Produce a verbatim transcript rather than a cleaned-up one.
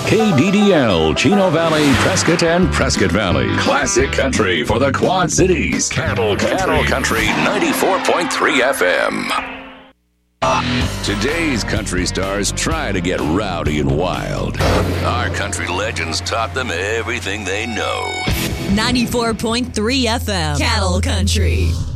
K D D L, Chino Valley, Prescott, and Prescott Valley. Classic country for the Quad Cities. Cattle Country. Cattle Country ninety-four point three F M. Today's country stars try to get rowdy and wild. Our country legends taught them everything they know. ninety-four point three F M. Cattle Country.